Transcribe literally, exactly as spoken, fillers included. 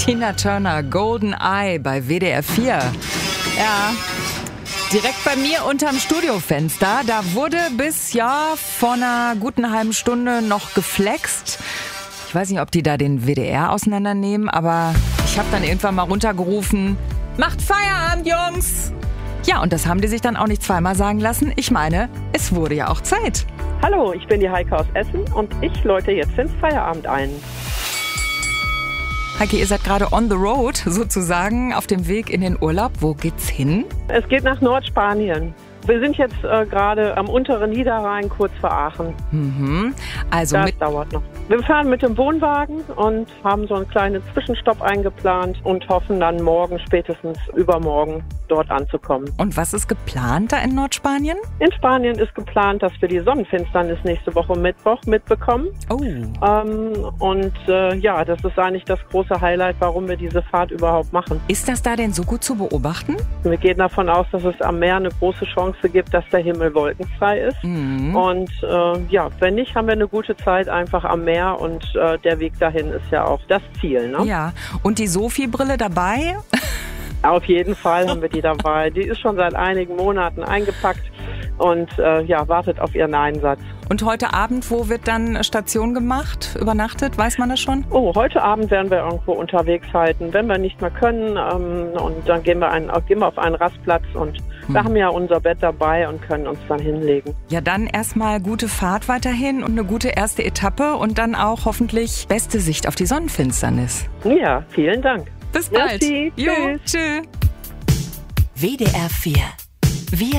Tina Turner, Golden Eye bei W D R vier. Ja, direkt bei mir unterm Studiofenster. Da wurde bis, ja, vor einer guten halben Stunde noch geflext. Ich weiß nicht, ob die da den W D R auseinandernehmen, aber ich habe dann irgendwann mal runtergerufen, macht Feierabend, Jungs! Ja, und das haben die sich dann auch nicht zweimal sagen lassen. Ich meine, es wurde ja auch Zeit. Hallo, ich bin die Heike aus Essen und ich läute jetzt ins Feierabend ein. Heike, ihr seid gerade on the road, sozusagen, auf dem Weg in den Urlaub. Wo geht's hin? Es geht nach Nordspanien. Wir sind jetzt äh, gerade am unteren Niederrhein, kurz vor Aachen. Mhm. Also das mit dauert noch. Wir fahren mit dem Wohnwagen und haben so einen kleinen Zwischenstopp eingeplant und hoffen dann morgen, spätestens übermorgen, dort anzukommen. Und was ist geplant da in Nordspanien? In Spanien ist geplant, dass wir die Sonnenfinsternis nächste Woche Mittwoch mitbekommen. Oh. Ähm, und äh, ja, das ist eigentlich das große Highlight, warum wir diese Fahrt überhaupt machen. Ist das da denn so gut zu beobachten? Wir gehen davon aus, dass es am Meer eine große Chance gibt, dass der Himmel wolkenfrei ist. Mhm. Und äh, ja, wenn nicht, haben wir eine gute Zeit einfach am Meer und äh, der Weg dahin ist ja auch das Ziel. Ne? Ja, und die Sophie-Brille dabei? Auf jeden Fall haben wir die dabei. Die ist schon seit einigen Monaten eingepackt und äh, ja, wartet auf ihren Einsatz. Und heute Abend, wo wird dann Station gemacht, übernachtet? Weiß man das schon? Oh, heute Abend werden wir irgendwo unterwegs halten, wenn wir nicht mehr können. Ähm, und dann gehen wir, einen, gehen wir auf einen Rastplatz und hm. wir haben ja unser Bett dabei und können uns dann hinlegen. Ja, dann erstmal gute Fahrt weiterhin und eine gute erste Etappe und dann auch hoffentlich beste Sicht auf die Sonnenfinsternis. Ja, vielen Dank. Bis bald. Merci. Jo, Tschüss. tschüss. W D R vier. Wir